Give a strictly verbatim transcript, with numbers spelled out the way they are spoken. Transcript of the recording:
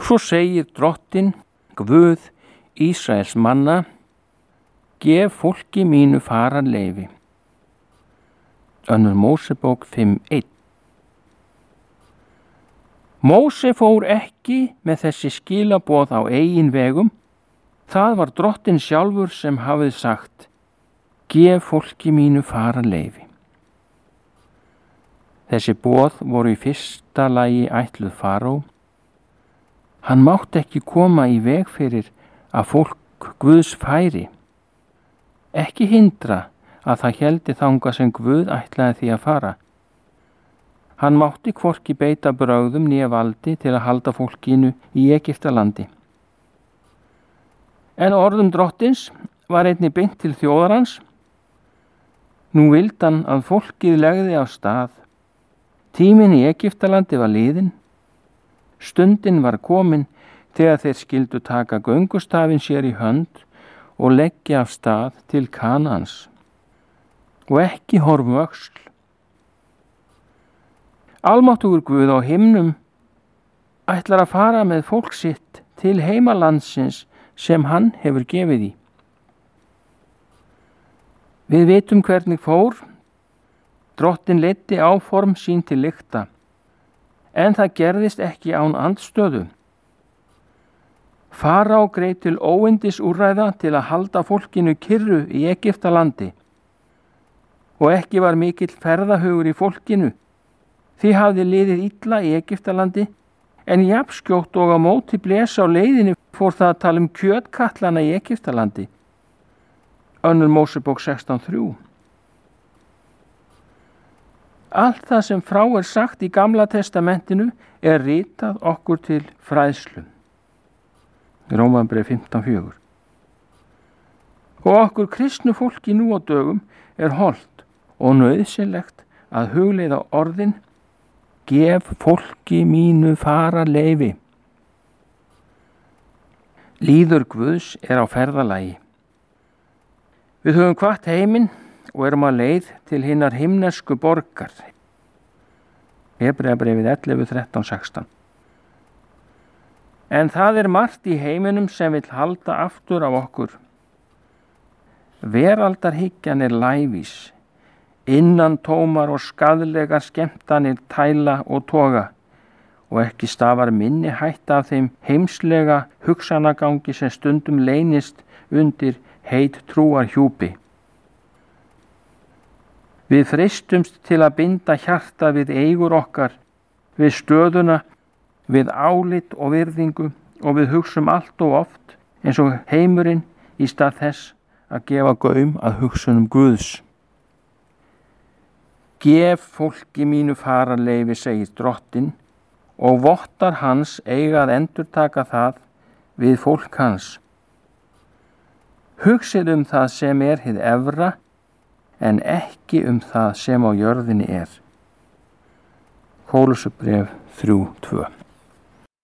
Svo segir Drottinn, Guð Ísraels manna, gef fólki mínu fararleyfi. Önnur Mósebók fimm eitt. Móse fór ekki með þessi skilaboð á eigin vegum. Það var Drottinn sjálfur sem hafði sagt, gef fólki mínu fararleyfi. Þessi boð voru í fyrsta lagi ætluð faró. Hann mátti ekki koma í veg fyrir að fólk Guðs færi, ekki hindra að það héldi þangað sem Guð ætlaði því að fara. Hann mátti hvorki beita brögðum né valdi til að halda fólkinu í Egyptalandi. En orðum Drottins var einnig beint til þjóðar hans. Nú vildi hann að fólkið legði af stað. Tíminn í Egyptalandi var liðinn. Stundin var komin þegar þeir skildu taka göngustafinn sér í hönd og leggja af stað til Kanaans og ekki horfa um öxl. Almáttugur Guð á himnum ætlar að fara með fólk sitt til heimalandsins sem hann hefur gefið því. Við vitum hvernig fór. Drottinn leiddi áform sín til lykta, en það gerðist ekki án andstöðu. Fará greip til óyndis úrræða til að halda fólkinu kyrru í Egyptalandi og ekki var mikill ferðahugur í fólkinu. Því hafði liðið illa í Egyptalandi, en jafnskjótt og á móti blés á leiðinni fór það að tala um kjötkattlana í Egyptalandi. Önnur Mósebók sextán þrjú. Allt það sem frá er sagt í Gamla testamentinu er ritað okkur til fræðslu. Rómarbréf fimmtán fjögur. Og okkur kristnu fólki nú á dögum er hollt og nauðsynlegt að hugleiða orðin, gef fólki mínu fararleyfi. Líður Guðs er á ferðalagi. Við höfum hvatt heiminn og erum að leið til hinnar himnesku borgar. Hebreabréfið ellefu þrettán sextán. En það er margt í heiminum sem vill halda aftur á okkur. Veraldarhyggjan er lævís. Innan tómar og skaðlegar skemmtanir tæla og toga og ekki stafar minni hætta af þeim heimslega hugsanagangi sem stundum leynist undir heit trúar hjúpi. Við freistumst til að binda hjarta við eigur okkar, við stöðuna, við álit og virðingu og við hugsum allt og oft eins og heimurinn í stað þess að gefa gaum að hugsunum Guðs. Gef fólki mínu fararleyfi, segir Drottinn, og vottar hans eiga að endurtaka það við fólk hans. Hugsið um það sem er hið efra, en ekki um það sem á jörðinni er. Kólussubréf þrjú tvö.